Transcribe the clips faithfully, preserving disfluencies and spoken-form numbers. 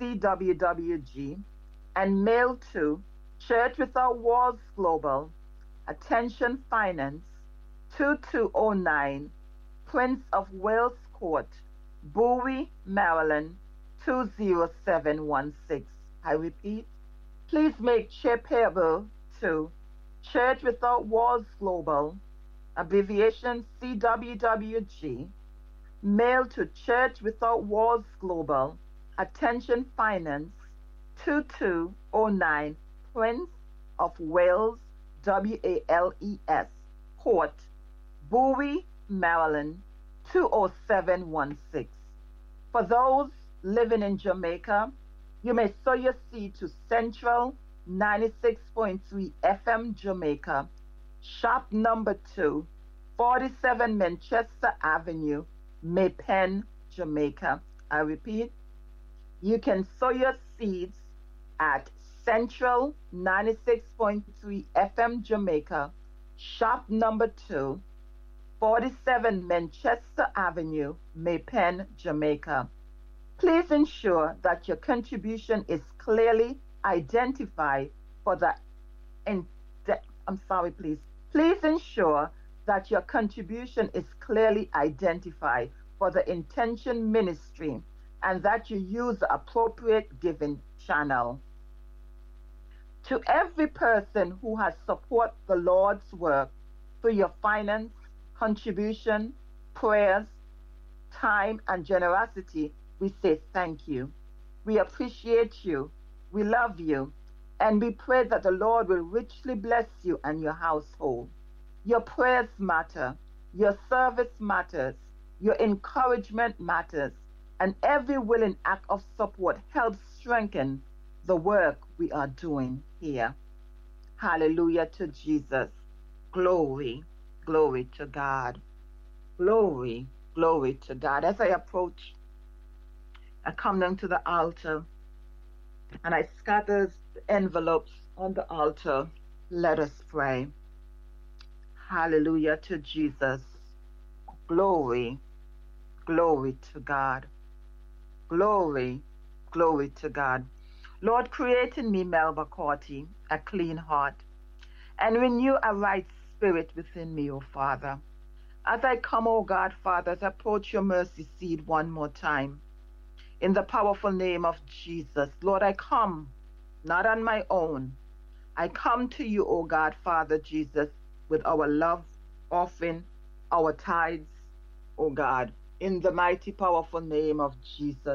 C W W G, and mail to Church Without Walls Global, Attention Finance, two two zero nine Prince of Wales Court, Bowie, Maryland, two zero seven one six. I repeat, please make check payable to Church Without Walls Global, abbreviation C W W G, mail to Church Without Walls Global, Attention Finance, two two zero nine Prince of Wales, W A L E S, Court, Bowie, Maryland, two zero seven one six. For those living in Jamaica, you may sow your seed to Central ninety-six point three F M Jamaica, shop number two, forty-seven Manchester Avenue, Maypen, Jamaica. I repeat, you can sow your seeds at Central ninety-six point three F M Jamaica, shop number two, forty-seven Manchester Avenue, Maypen, Jamaica. Please ensure that your contribution is clearly identified for the in I'm sorry, please. Please ensure that your contribution is clearly identified for the intention ministry and that you use the appropriate giving channel. To every person who has supported the Lord's work through your finance, contribution, prayers, time, and generosity, we say thank you. We appreciate you. We love you. And we pray that the Lord will richly bless you and your household. Your prayers matter. Your service matters. Your encouragement matters. And every willing act of support helps strengthen the work we are doing here. Hallelujah to Jesus. Glory, glory to God. Glory, glory to God. As I approach, I come down to the altar and I scatter the envelopes on the altar. Let us pray. Hallelujah to Jesus. Glory, glory to God. Glory, glory to God. Lord, create in me, Melba Corty, a clean heart, and renew a right spirit within me, O Father. As I come, O God, Father, as I approach your mercy seat one more time, in the powerful name of Jesus, Lord, I come, not on my own. I come to you, O God, Father Jesus, with our love offering, our tithes, O God, in the mighty, powerful name of Jesus.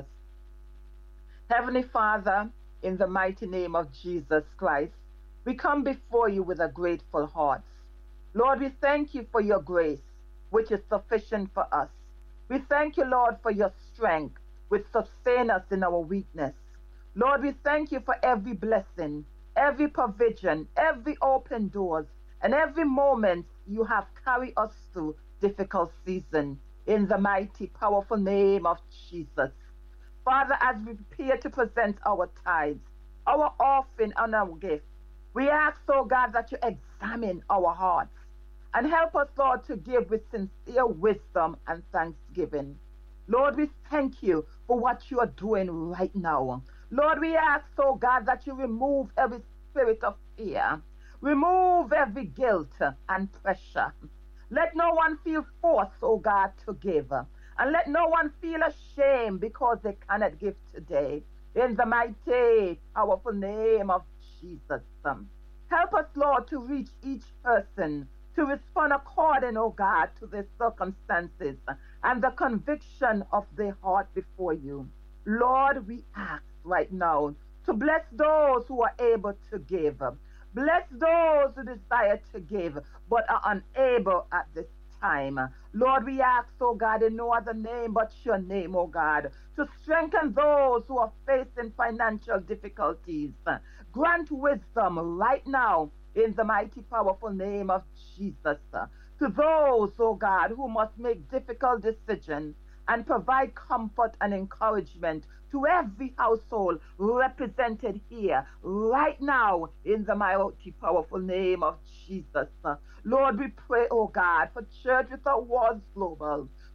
Heavenly Father, in the mighty name of Jesus Christ, we come before you with a grateful heart. Lord, we thank you for your grace, which is sufficient for us. We thank you, Lord, for your strength, which sustains us in our weakness. Lord, we thank you for every blessing, every provision, every open doors, and every moment you have carried us through difficult season. In the mighty, powerful name of Jesus. Father, as we prepare to present our tithes, our offering, and our gift, we ask, oh God, that you examine our hearts and help us, Lord, to give with sincere wisdom and thanksgiving. Lord, we thank you for what you are doing right now. Lord, we ask, oh God, that you remove every spirit of fear, remove every guilt and pressure. Let no one feel forced, oh God, to give. And let no one feel ashamed because they cannot give today. In the mighty, powerful name of Jesus. Help us, Lord, to reach each person, to respond according, oh God, to their circumstances and the conviction of their heart before you. Lord, we ask right now to bless those who are able to give. Bless those who desire to give but are unable at this time. Lord, we ask, oh God, in no other name but your name, oh God, to strengthen those who are facing financial difficulties. Grant wisdom right now in the mighty, powerful name of Jesus. To those, oh God, who must make difficult decisions and provide comfort and encouragement to every household represented here right now in the mighty, powerful name of Jesus. Lord, we pray, oh God, for Church Without Walls Global.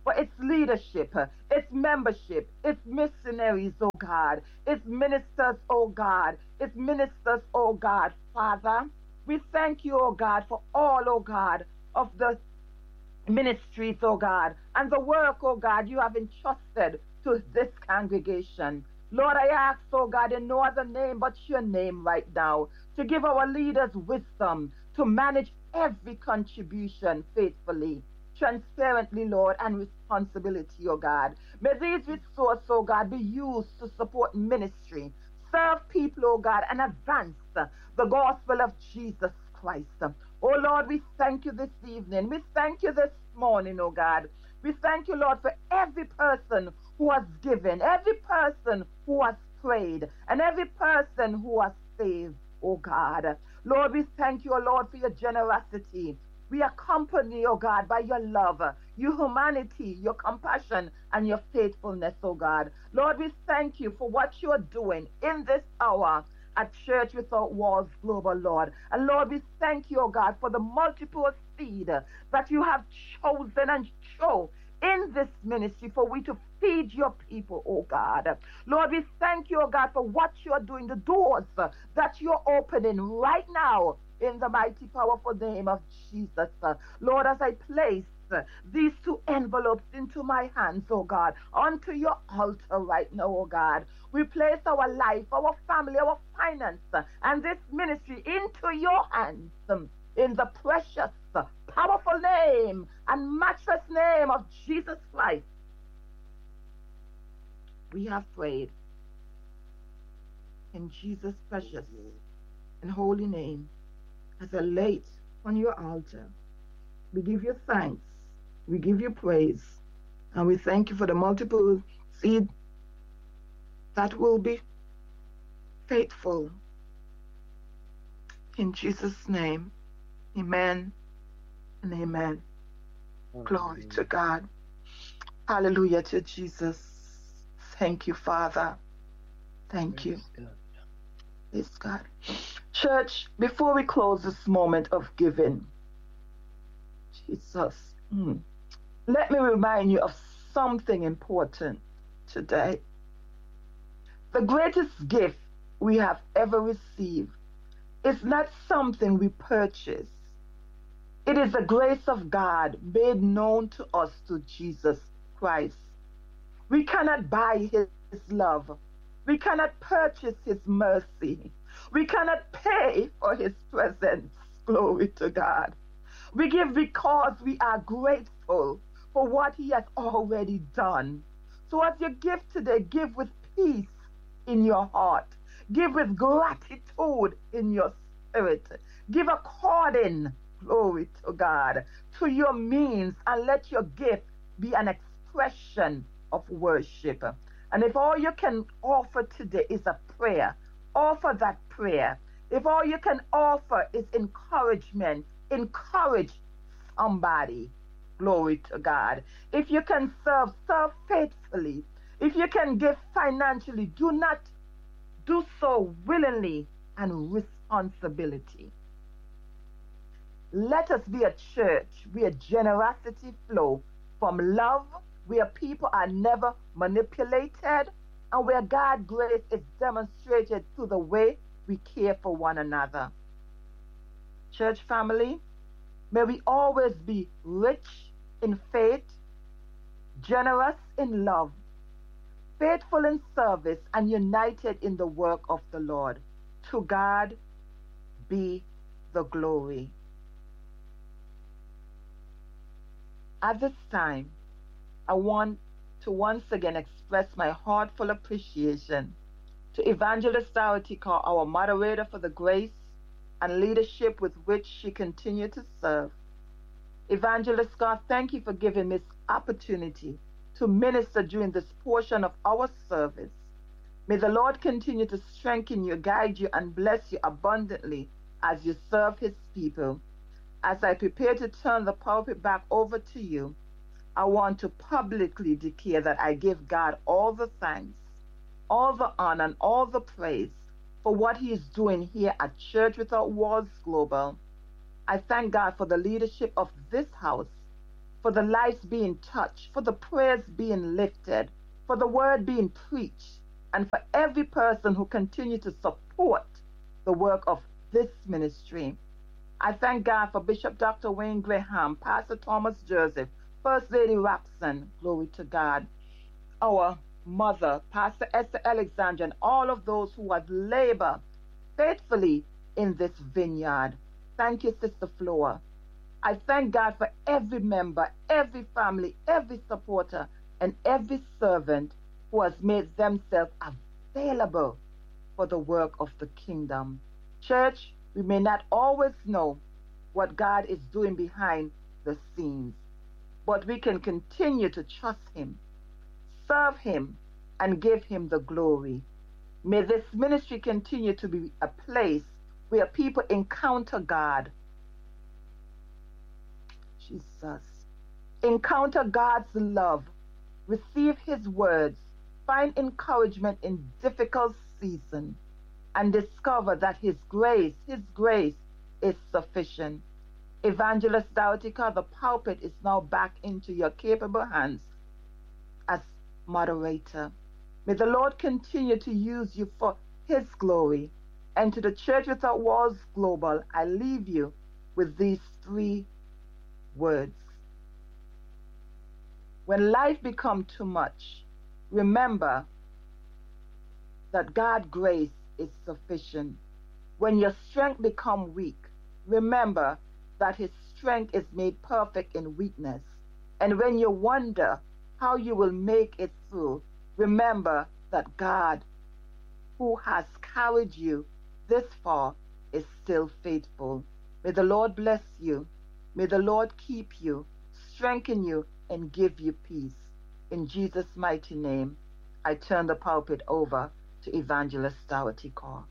for its leadership, its membership, its missionaries, oh God, its ministers, oh God, its ministers, oh God. Father, we thank you, oh God, for all, oh God, of the ministries, oh God, and the work, oh God, you have entrusted to this congregation. Lord, I ask, oh God, in no other name but your name right now, to give our leaders wisdom to manage every contribution faithfully, transparently, Lord, and responsibility, oh God. May these resources, oh God, be used to support ministry, serve people, oh God, and advance the gospel of Jesus Christ. Oh Lord, we thank you this evening. We thank you this morning, oh God. We thank you, Lord, for every person who has given, every person who has prayed, and every person who has saved, oh God. Lord, we thank you, oh Lord, for your generosity. We accompany, oh God, by your love, your humanity, your compassion, and your faithfulness, oh God. Lord, we thank you for what you are doing in this hour at Church Without Walls Global, Lord. And Lord, we thank you, oh God, for the multiple seed that you have chosen and shown in this ministry for we to feed your people, oh God. Lord, we thank you, oh God, for what you are doing, the doors that you're opening right now in the mighty, powerful name of Jesus. Lord, as I place these two envelopes into my hands, oh God, onto your altar right now, oh God. We place our life, our family, our finance, and this ministry into your hands in the precious, powerful name and matchless name of Jesus Christ. We have prayed in Jesus' precious and holy name. As I lay it on your altar, we give you thanks, we give you praise, and we thank you for the multiple seed that will be faithful. In Jesus' name, amen and amen. Amen. Glory to God. Hallelujah to Jesus. Thank you, Father. Thank Praise you. God. Praise God. Church, before we close this moment of giving, Jesus, mm, let me remind you of something important today. The greatest gift we have ever received is not something we purchase. It is the grace of God made known to us through Jesus Christ. We cannot buy his love. We cannot purchase his mercy. We cannot pay for his presence. Glory to God. We give because we are grateful for what he has already done. So as you give today, give with peace in your heart. Give with gratitude in your spirit. Give according, glory to God, to your means, and let your gift be an expression of worship. And if all you can offer today is a prayer, offer that prayer. If all you can offer is encouragement, encourage somebody. Glory to God. If you can serve, serve faithfully. If you can give financially, do not do so willingly and responsibility. Let us be a church where generosity flows from love, where people are never manipulated, and where God's grace is demonstrated through the way we care for one another. Church family, may we always be rich in faith, generous in love, faithful in service, and united in the work of the Lord. To God be the glory. At this time, I want to once again express my heartfelt appreciation to Evangelist Dorothy Carr, our moderator, for the grace and leadership with which she continued to serve. Evangelist Carr, thank you for giving me this opportunity to minister during this portion of our service. May the Lord continue to strengthen you, guide you, and bless you abundantly as you serve his people. As I prepare to turn the pulpit back over to you, I want to publicly declare that I give God all the thanks, all the honor, and all the praise for what he is doing here at Church Without Walls Global. I thank God for the leadership of this house for the lives being touched, for the prayers being lifted, for the word being preached, and for every person who continues to support the work of this ministry. I thank God for Bishop Doctor Wayne Graham, Pastor Thomas Joseph, First Lady Roxanne, glory to God, our mother, Pastor Esther Alexander, and all of those who have labored faithfully in this vineyard. Thank you, Sister Flora. I thank God for every member, every family, every supporter, and every servant who has made themselves available for the work of the kingdom. Church, we may not always know what God is doing behind the scenes, but we can continue to trust Him, serve Him, and give Him the glory. May this ministry continue to be a place where people encounter God. Jesus. Encounter God's love, receive His words, find encouragement in difficult seasons, and discover that His grace, His grace is sufficient. Evangelist Dautica, the pulpit is now back into your capable hands as moderator. May the Lord continue to use you for His glory. And to the Church Without Walls Global, I leave you with these three words. When life becomes too much, remember that God's grace is sufficient. When your strength becomes weak, remember that His strength is made perfect in weakness. And when you wonder how you will make it through, remember that God, who has carried you this far, is still faithful. May the Lord bless you. May the Lord keep you, strengthen you, and give you peace. In Jesus' mighty name, I turn the pulpit over to Evangelist Dautica.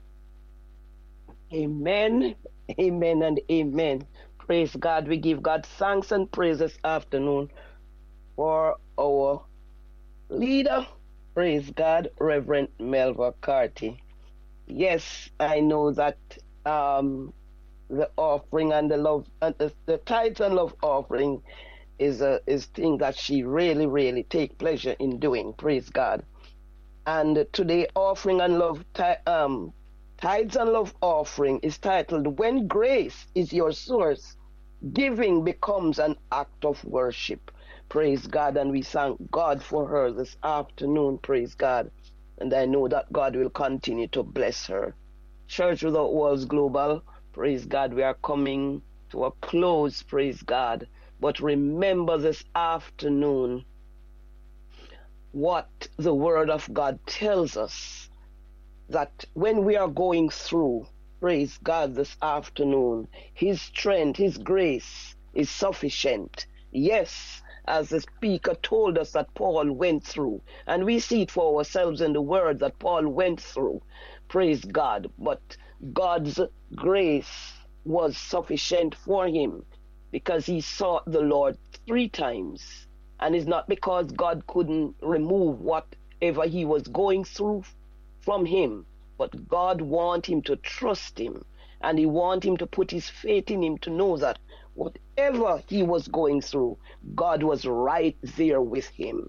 Amen, amen, and amen. Praise God. We give God thanks and praise this afternoon for our leader. Praise God, Reverend Melva Carty. Yes, I know that um, the offering and the love, and the, the tithes and love offering is a is thing that she really, really take pleasure in doing. Praise God. And today, offering and love, um, tithes and love offering is titled, When Grace is Your Source, Giving Becomes an Act of Worship. Praise God. And we thank God for her this afternoon. Praise God. And I know that God will continue to bless her. Church Without Walls Global, praise God, we are coming to a close, praise God. But remember this afternoon what the Word of God tells us, that when we are going through, praise God, this afternoon, His strength, His grace is sufficient. Yes, as the speaker told us that Paul went through, and we see it for ourselves in the Word that Paul went through, praise God. But God's grace was sufficient for him because he sought the Lord three times. And it's not because God couldn't remove whatever he was going through from him, but God wanted him to trust him, and he wanted him to put his faith in him, to know that whatever he was going through, God was right there with him.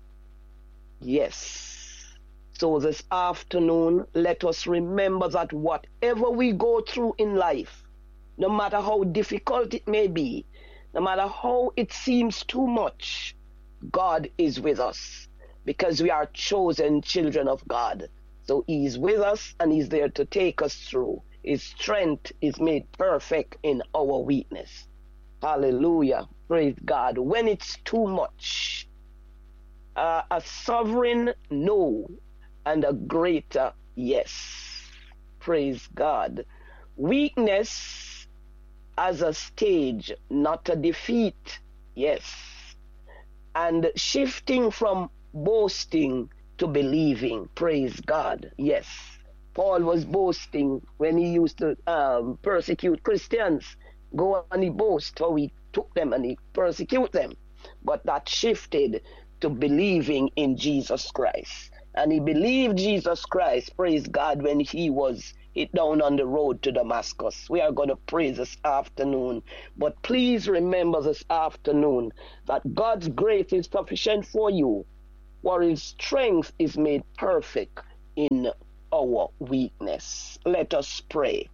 Yes. So this afternoon, let us remember that whatever we go through in life, no matter how difficult it may be, no matter how it seems too much, God is with us because we are chosen children of God. So he is with us and he's there to take us through. His strength is made perfect in our weakness. Hallelujah. Praise God. When it's too much, uh, a sovereign no and a greater yes. Praise God. Weakness as a stage, not a defeat. Yes. And shifting from boasting to believing. Praise God. Yes. Paul was boasting when he used to um, persecute Christians. Go and he boast how he took them and he persecute them. But that shifted to believing in Jesus Christ. And he believed Jesus Christ, praise God, when he was it down on the road to Damascus. We are going to pray this afternoon. But please remember this afternoon that God's grace is sufficient for you, for his strength is made perfect in our weakness. Let us pray.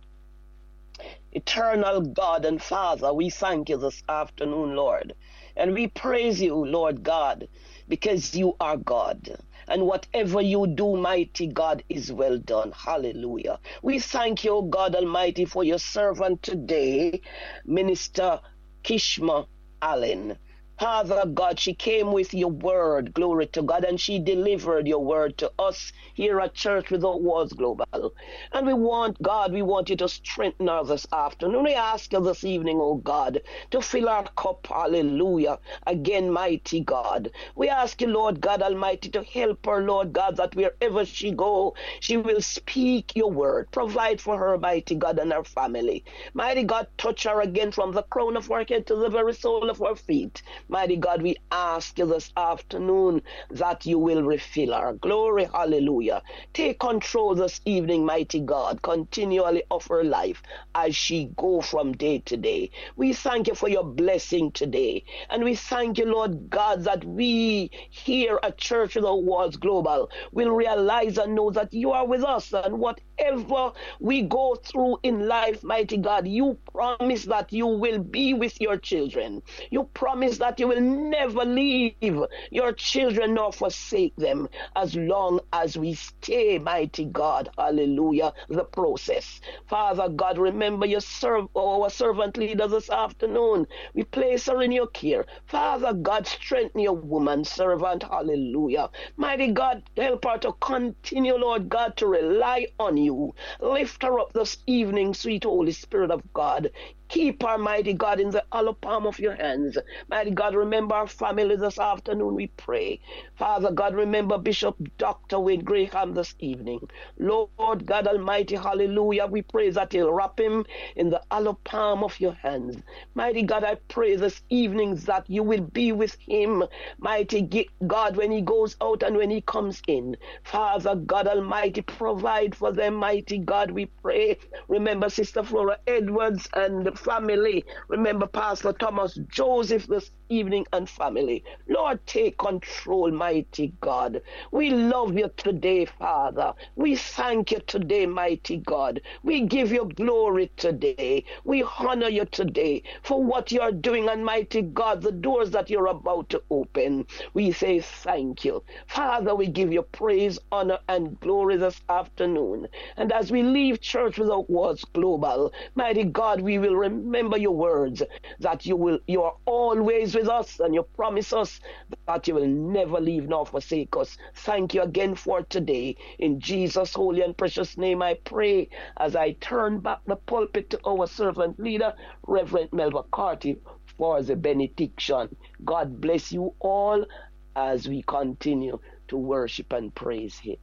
Eternal God and Father, we thank you this afternoon, Lord. And we praise you, Lord God, because you are God. And whatever you do, mighty God, is well done. Hallelujah. We thank you, God Almighty, for your servant today, Minister Kishma Allen. Father God, she came with your word, glory to God, and she delivered your word to us here at Church Without Walls Global. And we want, God, we want you to strengthen her this afternoon. We ask you this evening, oh God, to fill our cup, hallelujah, again, mighty God. We ask you, Lord God Almighty, to help her, Lord God, that wherever she go, she will speak your word. Provide for her, mighty God, and her family. Mighty God, touch her again from the crown of her head to the very sole of her feet. Mighty God, we ask you this afternoon that you will refill her. Glory, hallelujah. Take control this evening, mighty God, continually of her life as she go from day to day. We thank you for your blessing today. And we thank you, Lord God, that we here at Church Without Walls Global will realize and know that you are with us, and whatever we go through in life, mighty God, you promise that you will be with your children. You promise that you will never leave your children nor forsake them as long as we stay, mighty God, hallelujah, the process. Father God, remember your serv- our servant leader this afternoon. We place her in your care. Father God, strengthen your woman servant, hallelujah. Mighty God, help her to continue, Lord God, to rely on you. Lift her up this evening, sweet Holy Spirit of God. Keep her, mighty God, in the hollow palm of your hands. Mighty God, remember our family this afternoon, we pray. Father God, remember Bishop Doctor Wayne Graham this evening. Lord God Almighty, hallelujah, we pray that you'll wrap him in the hollow palm of your hands. Mighty God, I pray this evening that you will be with him, mighty God, when he goes out and when he comes in. Father God Almighty, provide for them, mighty God, we pray. Remember Sister Flora Edwards and the family. Remember Pastor Thomas Joseph this evening and family. Lord, take control, mighty God. We love you today, Father. We thank you today, mighty God. We give you glory today. We honor you today for what you're doing, and mighty God, the doors that you're about to open. We say thank you. Father, we give you praise, honor, and glory this afternoon. And as we leave Church Without Walls Global, mighty God, we will remember your words that you will you are always with us, and you promise us that you will never leave nor forsake us. Thank you again for today. In Jesus' holy and precious name I pray, as I turn back the pulpit to our servant leader, Reverend Melba Carty, for the benediction. God bless you all as we continue to worship and praise him.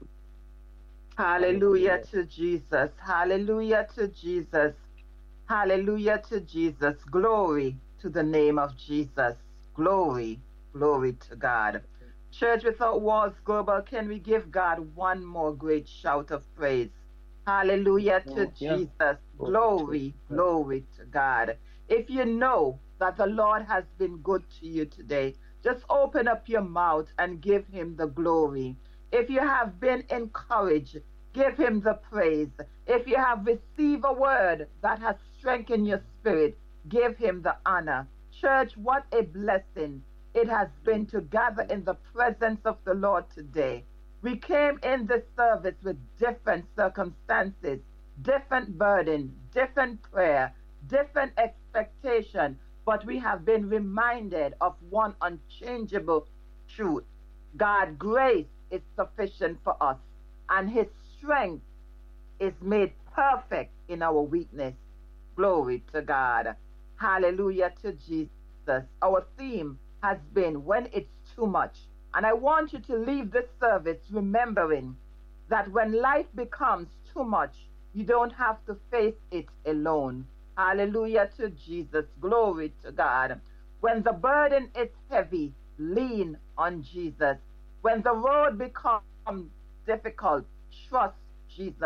Hallelujah to Jesus. Hallelujah to Jesus. Hallelujah to Jesus. Glory to the name of Jesus. Glory, glory to God. Church Without Walls Global, can we give God one more great shout of praise? Hallelujah to Oh, yeah. Jesus. Glory, glory to God. If you know that the Lord has been good to you today, just open up your mouth and give him the glory. If you have been encouraged, give him the praise. If you have received a word that has strengthened your spirit, give him the honor. Church, what a blessing it has been to gather in the presence of the Lord today. We came in this service with different circumstances, different burden, different prayer, different expectation, but we have been reminded of one unchangeable truth. God's grace is sufficient for us, and his strength is made perfect in our weakness. Glory to God. Hallelujah to Jesus. Our theme has been when it's too much. And I want you to leave this service remembering that when life becomes too much, you don't have to face it alone. Hallelujah to Jesus. Glory to God. When the burden is heavy, lean on Jesus. When the road becomes difficult, trust Jesus.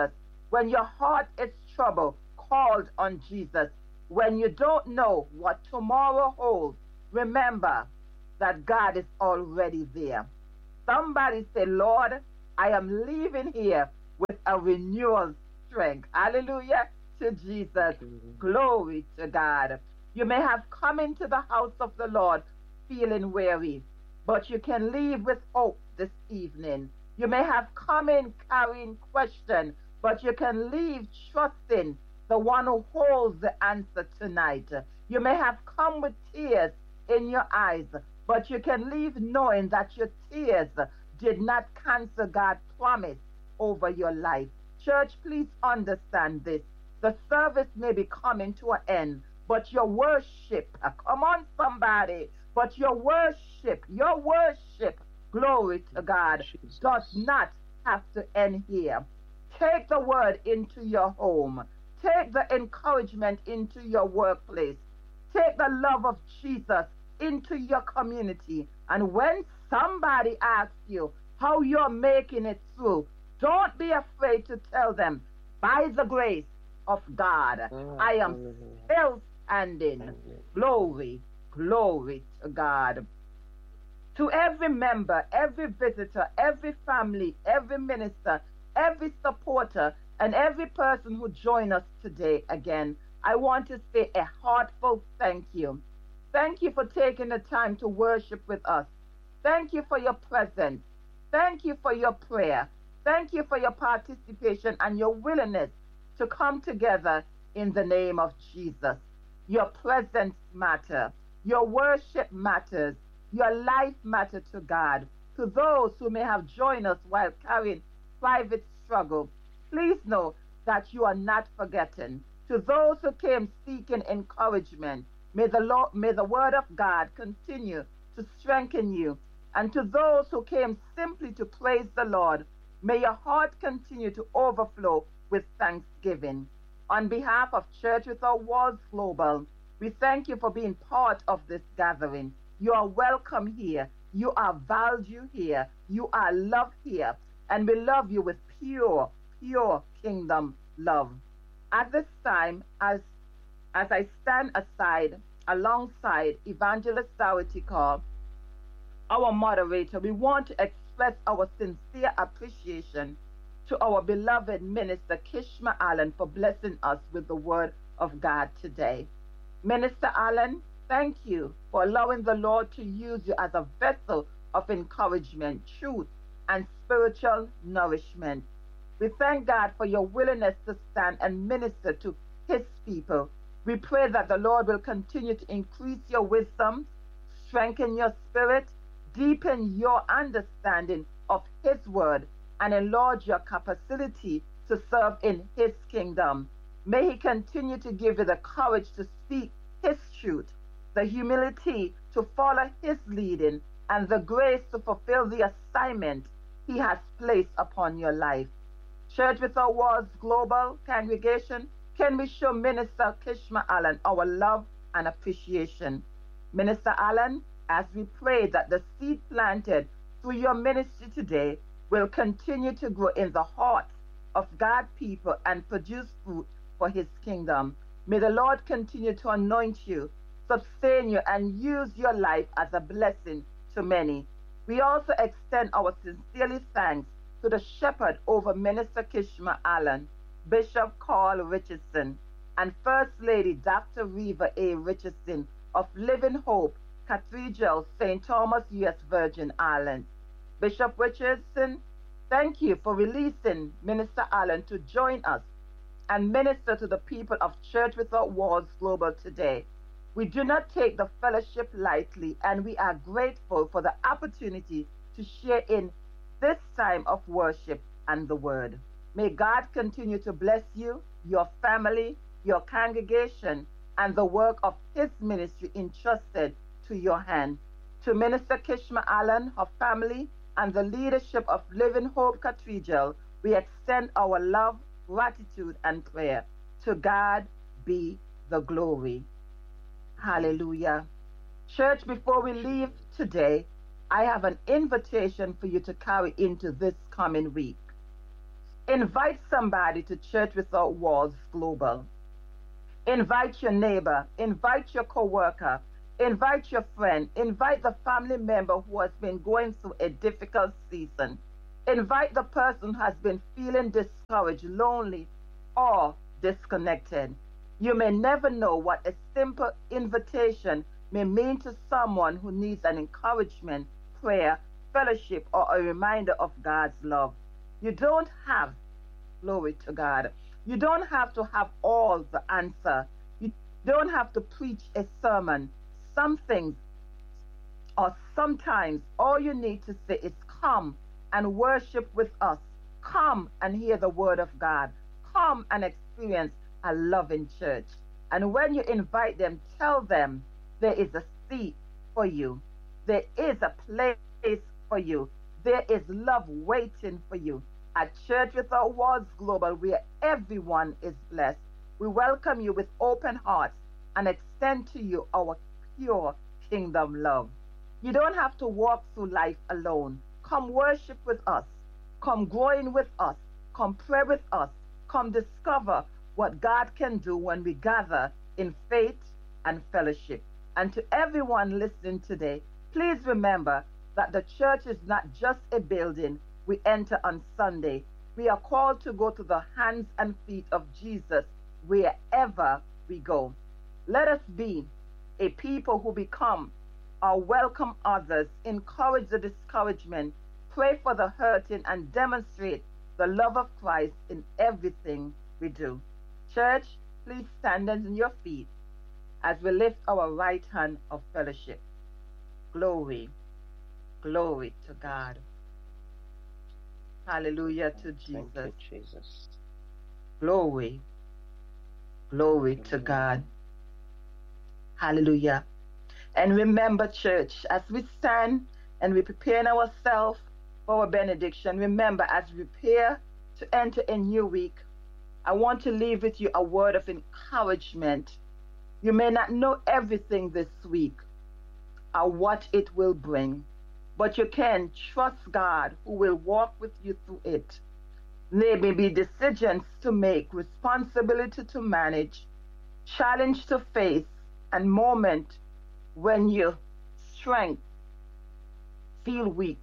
When your heart is troubled, call on Jesus. When you don't know what tomorrow holds, remember that God is already there. Somebody say, Lord, I am leaving here with a renewal strength. Hallelujah to Jesus. Glory to God. You may have come into the house of the Lord feeling weary, but you can leave with hope this evening. You may have come in carrying question, but you can leave trusting the one who holds the answer tonight. You may have come with tears in your eyes, but you can leave knowing that your tears did not cancel God's promise over your life. Church, please understand this. The service may be coming to an end, but your worship, come on somebody, but your worship, your worship, glory to God, does not have to end here. Take the word into your home. Take the encouragement into your workplace. Take the love of Jesus into your community. And when somebody asks you how you're making it through, don't be afraid to tell them, by the grace of God, I am still standing. Glory, glory to God. To every member, every visitor, every family, every minister, every supporter, and every person who joined us today again, I want to say a heartfelt thank you. Thank you for taking the time to worship with us. Thank you for your presence. Thank you for your prayer. Thank you for your participation and your willingness to come together in the name of Jesus. Your presence matters. Your worship matters. Your life matters to God. To those who may have joined us while carrying private struggle, please know that you are not forgotten. To those who came seeking encouragement, may the Lord, may the word of God continue to strengthen you. And to those who came simply to praise the Lord, may your heart continue to overflow with thanksgiving. On behalf of Church Without Walls Global, we thank you for being part of this gathering. You are welcome here. You are valued here. You are loved here. And we love you with pure, pure kingdom love. At this time, as, as I stand aside, alongside Evangelist Dorothy Call, our moderator, we want to express our sincere appreciation to our beloved minister, Kishma Allen, for blessing us with the word of God today. Minister Allen, thank you for allowing the Lord to use you as a vessel of encouragement, truth, and spiritual nourishment. We thank God for your willingness to stand and minister to his people. We pray that the Lord will continue to increase your wisdom, strengthen your spirit, deepen your understanding of his word, and enlarge your capacity to serve in his kingdom. May he continue to give you the courage to speak his truth, the humility to follow his leading, and the grace to fulfill the assignment he has placed upon your life. Church Without Walls Global Congregation, can we show Minister Kishma Allen our love and appreciation? Minister Allen, as we pray that the seed planted through your ministry today will continue to grow in the hearts of God's people and produce fruit for his kingdom. May the Lord continue to anoint you, sustain you, and use your life as a blessing to many. We also extend our sincerely thanks to the shepherd over Minister Kishma Allen, Bishop Carl Richardson, and First Lady Doctor Reva A. Richardson of Living Hope Cathedral, Saint Thomas, U S Virgin Islands. Bishop Richardson, thank you for releasing Minister Allen to join us and minister to the people of Church Without Walls Global today. We do not take the fellowship lightly, and we are grateful for the opportunity to share in this time of worship and the word. May God continue to bless you, your family, your congregation, and the work of his ministry entrusted to your hand. To Minister Kishma Allen, her family, and the leadership of Living Hope Cathedral, we extend our love, gratitude, and prayer. To God be the glory. Hallelujah. Church, before we leave today, I have an invitation for you to carry into this coming week. Invite somebody to Church Without Walls Global. Invite your neighbor, invite your coworker, invite your friend, invite the family member who has been going through a difficult season. Invite the person who has been feeling discouraged, lonely, or disconnected. You may never know what a simple invitation may mean to someone who needs an encouragement, prayer, fellowship, or a reminder of God's love. You don't have, glory to God, you don't have to have all the answer. You don't have to preach a sermon. Some things, or sometimes, all you need to say is come and worship with us. Come and hear the word of God. Come and experience a loving church. And when you invite them, tell them there is a seat for you. There is a place for you. There is love waiting for you. At Church Without Walls Global, where everyone is blessed, we welcome you with open hearts and extend to you our pure kingdom love. You don't have to walk through life alone. Come worship with us. Come growing with us. Come pray with us. Come discover what God can do when we gather in faith and fellowship. And to everyone listening today, please remember that the church is not just a building we enter on Sunday. We are called to go to the hands and feet of Jesus wherever we go. Let us be a people who become or welcome others, encourage the discouragement, pray for the hurting, and demonstrate the love of Christ in everything we do. Church, please stand on your feet as we lift our right hand of fellowship. Glory, glory to God. Hallelujah to Jesus. Thank you, Jesus. Glory, glory to God. Hallelujah. And remember, church, as we stand and we prepare ourselves for our benediction, remember, as we prepare to enter a new week, I want to leave with you a word of encouragement. You may not know everything this week or what it will bring, but you can trust God, who will walk with you through it. There may be decisions to make, responsibility to manage, challenge to face, and moment when your strength feel weak.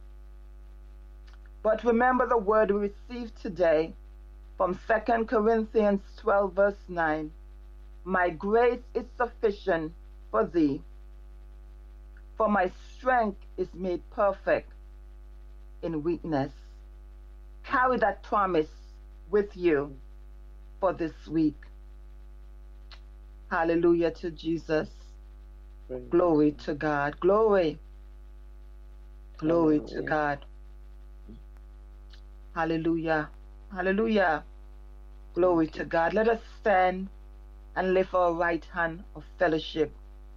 But remember the word we received today from Second Corinthians twelve, verse nine. My grace is sufficient for thee, for my strength is made perfect in weakness. Carry that promise with you for this week. Hallelujah to Jesus. Praise Glory to God. Glory. Glory to Hallelujah. God. Hallelujah. Hallelujah. Glory to God. Let us stand and lift our right hand of fellowship.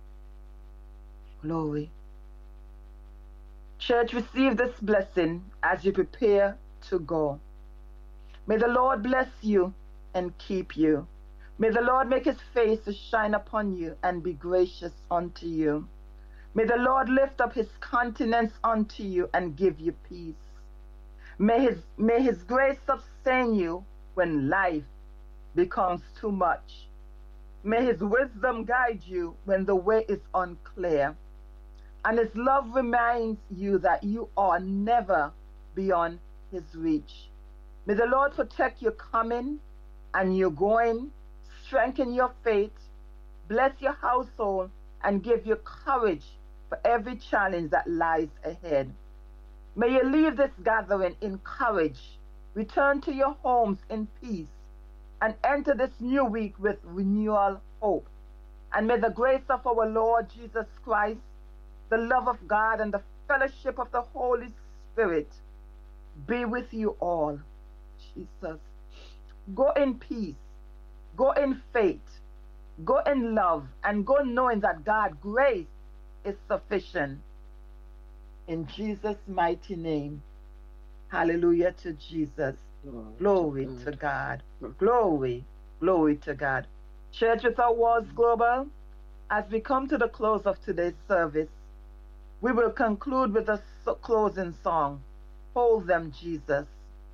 Glory. Church, receive this blessing as you prepare to go. May the Lord bless you and keep you. May the Lord make his face to shine upon you and be gracious unto you. May the Lord lift up his countenance unto you and give you peace. May his, may his grace sustain you when life becomes too much. May his wisdom guide you when the way is unclear. And his love reminds you that you are never beyond his reach. May the Lord protect your coming and your going, strengthen your faith, bless your household, and give you courage for every challenge that lies ahead. May you leave this gathering encouraged, return to your homes in peace, and enter this new week with renewal hope. And may the grace of our Lord Jesus Christ, the love of God, and the fellowship of the Holy Spirit be with you all. Jesus. Go in peace. Go in faith. Go in love. And go knowing that God's grace is sufficient. In Jesus' mighty name. Hallelujah to Jesus. Glory to God. Glory. Glory to God. Church Without Walls Global, as we come to the close of today's service, we will conclude with a closing song, Hold Them, Jesus.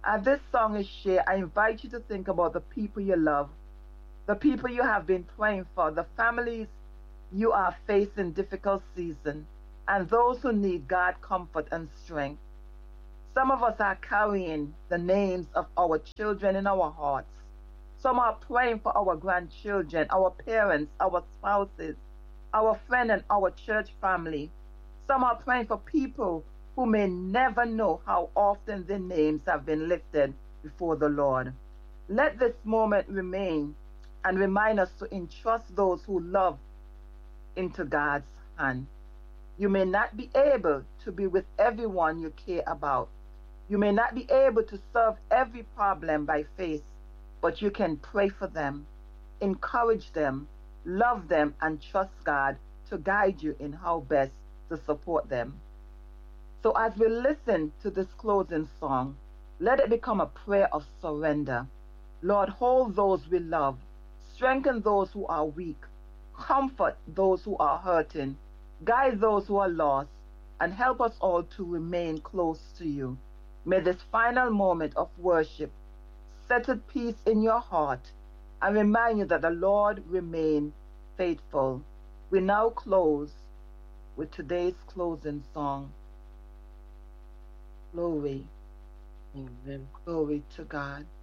As this song is shared, I invite you to think about the people you love, the people you have been praying for, the families you are facing difficult season, and those who need God comfort and strength. Some of us are carrying the names of our children in our hearts. Some are praying for our grandchildren, our parents, our spouses, our friend and our church family. Some are praying for people who may never know how often their names have been lifted before the Lord. Let this moment remain and remind us to entrust those who love into God's hand. You may not be able to be with everyone you care about. You may not be able to solve every problem by faith, but you can pray for them, encourage them, love them, and trust God to guide you in how best to support them. So as we listen to this closing song, let it become a prayer of surrender. Lord, hold those we love, strengthen those who are weak, comfort those who are hurting, guide those who are lost, and help us all to remain close to you. May this final moment of worship settle peace in your heart and remind you that the Lord remains faithful. We now close with today's closing song. Glory. Amen. Glory to God.